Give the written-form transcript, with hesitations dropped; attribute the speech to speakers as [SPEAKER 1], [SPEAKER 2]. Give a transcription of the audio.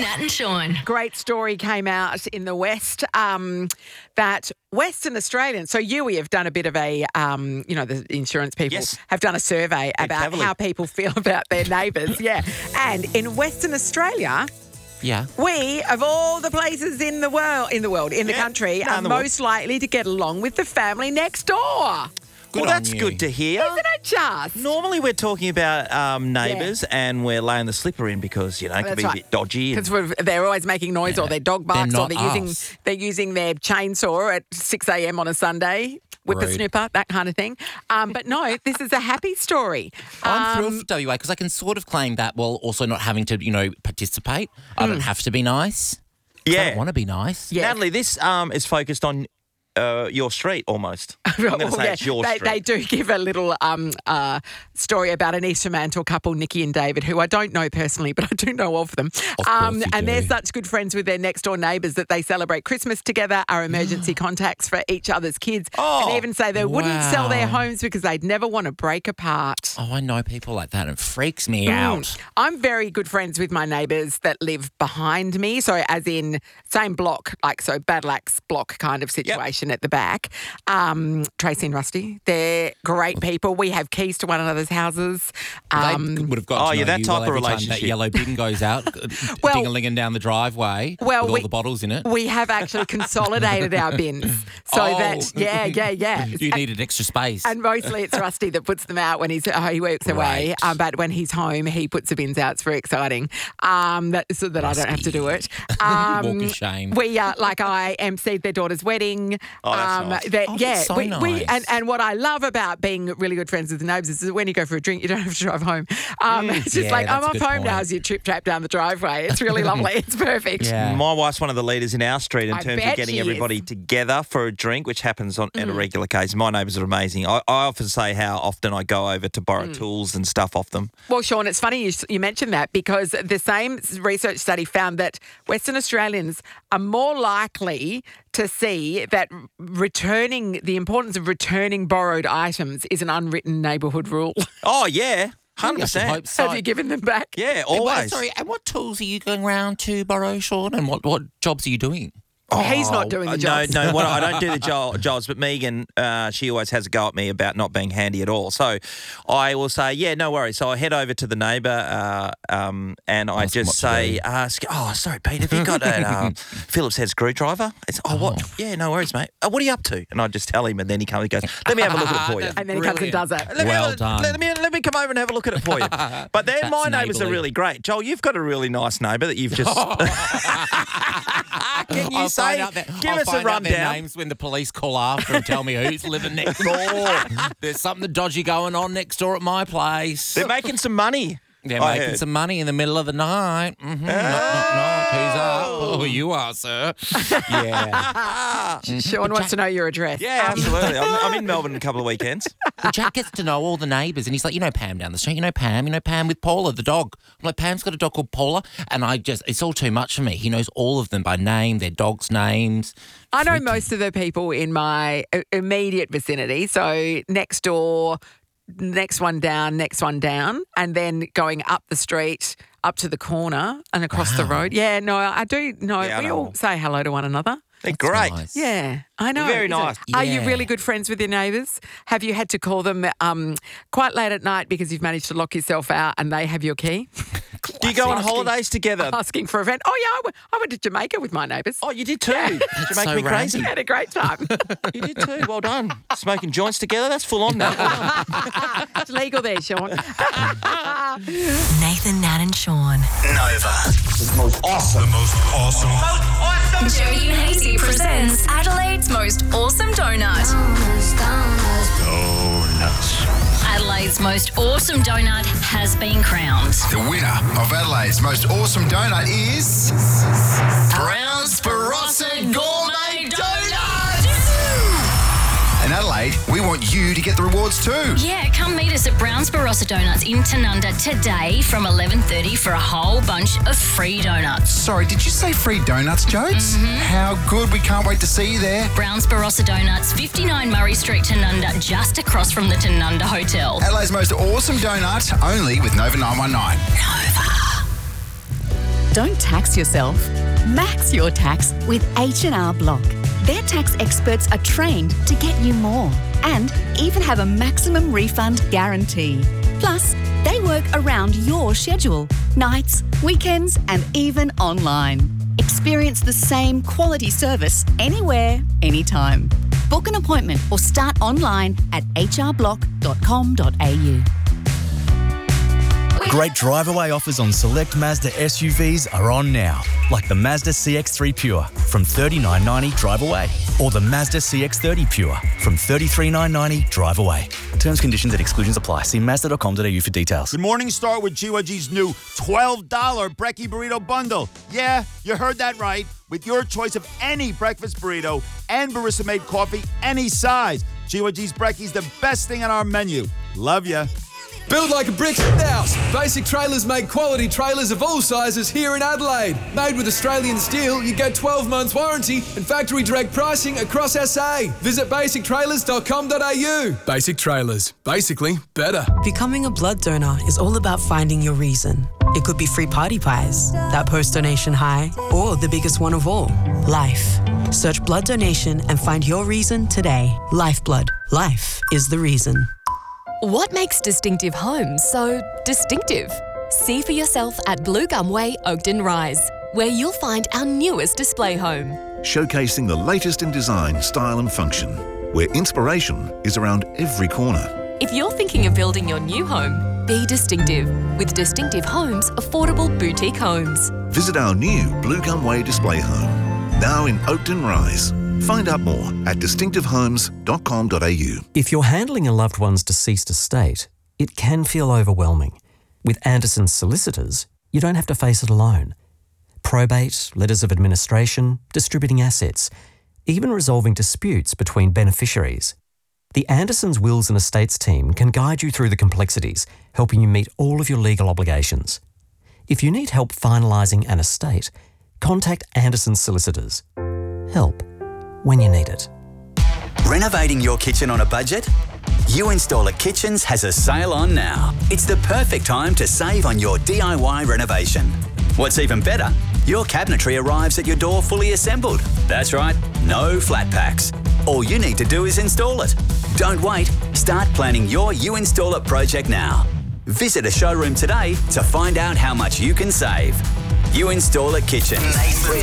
[SPEAKER 1] Nat and Sean.
[SPEAKER 2] Great story came out in the West that Western Australians, so we have done a bit of a, the insurance people have done a survey about how people feel about their neighbours. And in Western Australia, we, of all the places in the country, are most likely to get along with the family next door.
[SPEAKER 3] Well, that's good to hear.
[SPEAKER 2] Isn't it just?
[SPEAKER 3] Normally we're talking about neighbours and we're laying the slipper in because, it can be a bit dodgy.
[SPEAKER 2] Because they're always making noise or their dog barks or they're using their chainsaw at 6 a.m. on a Sunday, whippersnipper, that kind of thing. But no, this is a happy story.
[SPEAKER 4] I'm thrilled for WA because I can sort of claim that while also not having to, participate. I don't have to be nice.
[SPEAKER 3] Yeah.
[SPEAKER 4] I don't want to be nice.
[SPEAKER 3] Yeah. Natalie, this is focused on your street almost. I'm going to say it's your street.
[SPEAKER 2] They do give a little story about an East Fremantle couple, Nikki and David, who I don't know personally, but I do know of them. And they're such good friends with their next door neighbours that they celebrate Christmas together, are emergency contacts for each other's kids, and even say they wouldn't sell their homes because they'd never want to break apart.
[SPEAKER 4] Oh, I know people like that. It freaks me out.
[SPEAKER 2] I'm very good friends with my neighbours that live behind me, so as in same block, Badlax block kind of situation. At the back, Tracy and Rusty, they're great people. We have keys to one another's houses.
[SPEAKER 4] They would have got to know
[SPEAKER 3] that
[SPEAKER 4] you
[SPEAKER 3] type of
[SPEAKER 4] every
[SPEAKER 3] relationship.
[SPEAKER 4] time that yellow bin goes out, ding-a-linging down the driveway with all the bottles in it.
[SPEAKER 2] We have actually consolidated our bins so that
[SPEAKER 4] You needed extra space,
[SPEAKER 2] and mostly it's Rusty that puts them out when he works away. But when he's home, he puts the bins out. It's very exciting. So that I don't have to do it.
[SPEAKER 4] Walk of shame.
[SPEAKER 2] We I emceed their daughter's wedding.
[SPEAKER 3] That's nice.
[SPEAKER 4] So nice.
[SPEAKER 2] And what I love about being really good friends with the neighbours is that when you go for a drink, you don't have to drive home. It's just I'm off home now as you trip down the driveway. It's really lovely. It's perfect.
[SPEAKER 3] Yeah. My wife's one of the leaders in our street in terms of getting everybody together for a drink, which happens on a regular occasion. My neighbours are amazing. I often say how often I go over to borrow tools and stuff off them.
[SPEAKER 2] Well, Sean, it's funny you mentioned that because the same research study found that Western Australians are more likely to see that the importance of returning borrowed items is an unwritten neighbourhood rule.
[SPEAKER 3] Oh, yeah. 100%.
[SPEAKER 2] So. Have you given them back?
[SPEAKER 3] Yeah, always.
[SPEAKER 4] And what tools are you going around to borrow, Sean? And what jobs are you doing?
[SPEAKER 2] He's not doing the jobs.
[SPEAKER 3] No, I don't do the jobs, but Megan, she always has a go at me about not being handy at all. So I will say, no worries. So I head over to the neighbour and I just say, sorry, Pete, have you got a Phillips head screwdriver? It's, what? Yeah, no worries, mate. What are you up to? And I just tell him and then he comes and goes, let me have a look at it for you.
[SPEAKER 2] And then he comes and does it.
[SPEAKER 4] Done.
[SPEAKER 3] Let me come over and have a look at it for you. But then my neighbours are really great. Joel, you've got a really nice neighbour that you've just... Can you give us a rundown?
[SPEAKER 4] Their names when the police call after and tell me who's living next door. There's something dodgy going on next door at my place.
[SPEAKER 3] They're making some money.
[SPEAKER 4] They're making some money in the middle of the night. Mm-hmm. Knock. Who's up? Oh, you are, sir. Yeah.
[SPEAKER 2] Sean wants to know your address.
[SPEAKER 3] Yeah, absolutely. I'm in Melbourne a couple of weekends.
[SPEAKER 4] Well, Jack gets to know all the neighbours, and he's like, Pam down the street. Pam with Paula, the dog. I'm like, Pam's got a dog called Paula, and it's all too much for me. He knows all of them by name, their dogs' names.
[SPEAKER 2] I know most of the people in my immediate vicinity, so next door, next one down, and then going up the street, up to the corner and across the road. Yeah, no, I do know. We all say hello to one another.
[SPEAKER 3] They're great.
[SPEAKER 4] Nice.
[SPEAKER 2] Yeah, I know.
[SPEAKER 3] Very nice.
[SPEAKER 2] Are you really good friends with your neighbours? Have you had to call them quite late at night because you've managed to lock yourself out and they have your key?
[SPEAKER 3] Do you go on holidays together?
[SPEAKER 2] Asking for a friend. Oh, yeah, I went to Jamaica with my neighbours.
[SPEAKER 3] Oh, you did too. Did you make me crazy?
[SPEAKER 2] We had a great time.
[SPEAKER 3] You did too. Well done. Smoking joints together, that's full on now.
[SPEAKER 2] It's legal there, Sean.
[SPEAKER 1] Nathan, Nat and Sean.
[SPEAKER 5] Nova. The most awesome.
[SPEAKER 1] Jody and Hazy presents Adelaide's most awesome donut.
[SPEAKER 5] Donuts.
[SPEAKER 1] Adelaide's most awesome donut has been crowned.
[SPEAKER 5] The winner of Adelaide's most awesome donut is Brown's Barossa Gourmet Donut. In Adelaide, we want you to get the rewards too.
[SPEAKER 1] Yeah, come meet us at Brown's Barossa Donuts in Tanunda today from 11:30 for a whole bunch of free donuts.
[SPEAKER 5] Sorry, did you say free donuts, Jodes? How good. We can't wait to see you there.
[SPEAKER 1] Brown's Barossa Donuts, 59 Murray Street, Tanunda, just across from the Tanunda Hotel.
[SPEAKER 5] Adelaide's most awesome donut, only with Nova 919.
[SPEAKER 1] Nova.
[SPEAKER 6] Don't tax yourself. Max your tax with H&R Block. Their tax experts are trained to get you more and even have a maximum refund guarantee. Plus, they work around your schedule, nights, weekends, and even online. Experience the same quality service anywhere, anytime. Book an appointment or start online at hrblock.com.au.
[SPEAKER 7] Great drive-away offers on select Mazda SUVs are on now, like the Mazda CX-3 Pure from $39.90 drive away, or the Mazda CX-30 Pure from $33,990 drive away. Terms, conditions and exclusions apply. See Mazda.com.au for details.
[SPEAKER 8] Good morning, start with GYG's new $12 Brekkie Burrito Bundle. Yeah, you heard that right. With your choice of any breakfast burrito and barista-made coffee, any size. GYG's Brekkie's the best thing on our menu. Love ya.
[SPEAKER 9] Build like a brick house. Basic Trailers make quality trailers of all sizes here in Adelaide. Made with Australian steel, you get 12 months warranty and factory direct pricing across SA. Visit basictrailers.com.au. Basic Trailers. Basically better.
[SPEAKER 10] Becoming a blood donor is all about finding your reason. It could be free party pies, that post-donation high, or the biggest one of all, life. Search blood donation and find your reason today. Lifeblood. Life is the reason.
[SPEAKER 11] What makes Distinctive Homes so distinctive? See for yourself at Blue Gum Way, Oakden Rise, where you'll find our newest display home.
[SPEAKER 12] Showcasing the latest in design, style and function, where inspiration is around every corner.
[SPEAKER 11] If you're thinking of building your new home, be distinctive with Distinctive Homes Affordable Boutique Homes.
[SPEAKER 12] Visit our new Blue Gum Way display home, now in Oakden Rise. Find out more at distinctivehomes.com.au.
[SPEAKER 13] If you're handling a loved one's deceased estate, it can feel overwhelming. With Anderson's solicitors, you don't have to face it alone. Probate, letters of administration, distributing assets, even resolving disputes between beneficiaries. The Anderson's Wills and Estates team can guide you through the complexities, helping you meet all of your legal obligations. If you need help finalising an estate, contact Anderson's solicitors. Help when you need it.
[SPEAKER 14] Renovating your kitchen on a budget? You Installer Kitchens has a sale on now. It's the perfect time to save on your DIY renovation. What's even better, your cabinetry arrives at your door fully assembled. That's right, no flat packs. All you need to do is install it. Don't wait, start planning your You Install It project now. Visit a showroom today to find out how much you can save. You Install It Kitchens.